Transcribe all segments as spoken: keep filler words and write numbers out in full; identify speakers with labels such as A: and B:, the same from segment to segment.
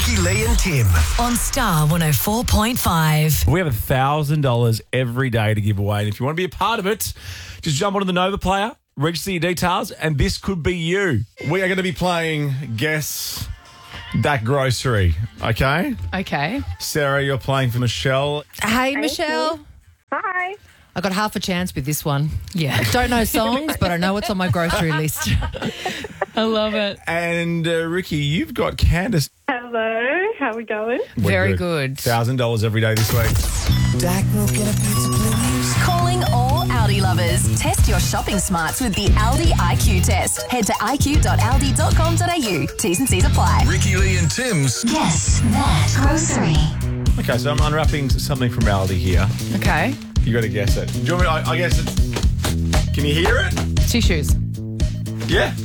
A: Ricky, Lee and Tim.
B: On Star one oh four point five.
C: We have one thousand dollars every day to give away. And if you want to be a part of it, just jump onto the Nova Player, register your details, and this could be you. We are going to be playing Guess That Grocery, okay?
D: Okay.
C: Sarah, you're playing for Michelle.
E: Hey, Michelle.
F: Hi.
E: I got half a chance with this one.
D: Yeah.
E: I don't know songs, but I know what's on my grocery list.
D: I love it.
C: And uh, Ricky, you've got Candace.
F: Hello. How are we going?
C: We're
D: Very good.
C: one thousand dollars every day this week.
A: Dak will get a pizza, please.
B: Calling all Aldi lovers. Test your shopping smarts with the Aldi I Q test. Head to i q dot aldi dot com dot a u. T's and C's apply.
A: Ricky, Lee and Tim's
B: Guess That Grocery.
C: Okay, so I'm unwrapping something from Aldi here.
D: Okay.
C: You got to guess it. Do you want me? I, I guess it. Can you hear it?
D: Tissues.
C: Yeah.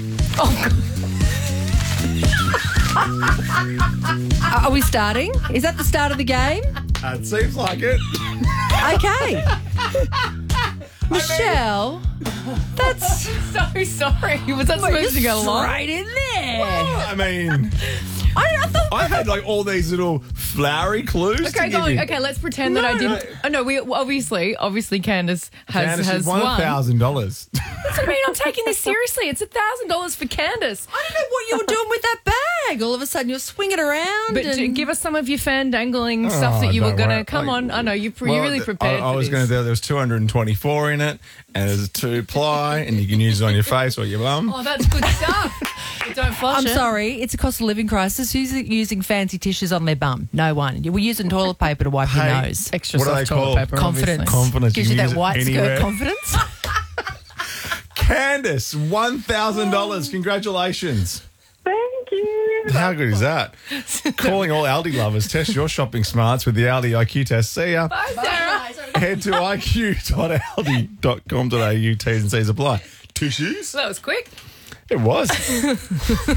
E: Are we starting? Is that the start of the game?
C: Uh, it seems like it.
E: Okay. Michelle, that's
D: So sorry. Was that supposed to go along?
E: right in there.
C: I mean,
E: I, I thought
C: I had like all these little flowery clues.
D: Okay,
C: to
D: go
C: give
D: on.
C: you.
D: Okay, let's pretend that
C: No,
D: I didn't.
C: no.
D: Oh no, we obviously, obviously, Candace has
C: Candace
D: has
C: has won
D: won.
C: a thousand dollars.
D: That's what I mean. I'm taking this seriously. It's a thousand dollars for Candace.
E: I don't know what you were doing with that bag. All of a sudden, you're swinging around.
D: But
E: and...
D: do- give us some of your fan dangling stuff that you were
C: don't
D: gonna.
C: worry.
D: Come
C: Like,
D: on, I know you. Pre-
C: Well,
D: you really
C: th-
D: prepared.
C: I, I
D: for
C: was
D: this.
C: going to do. There was two hundred and twenty-four in it, and there's a two ply, and you can use it on your face or your bum.
D: Oh, that's good stuff. But don't flush
E: I'm
D: it.
E: sorry, it's a cost of living crisis. Who's using fancy tissues on their bum? No one. We're using toilet paper to wipe
C: Hey,
E: your nose.
D: Extra
C: What do
D: soft
C: they
D: toilet
C: call-
D: paper.
E: Confidence.
D: obviously.
C: Confidence.
E: Gives you
C: can
E: that
C: use it
E: white
C: anywhere.
E: skirt confidence.
C: Candace, one thousand dollars. Congratulations.
F: Thank you.
C: How good is that? Calling all Aldi lovers. Test your shopping smarts with the Aldi I Q test. See ya.
D: Bye, Sarah.
C: Head to i q dot aldi dot com dot a u. T's and C's apply. Tissues?
D: That was quick.
C: It was.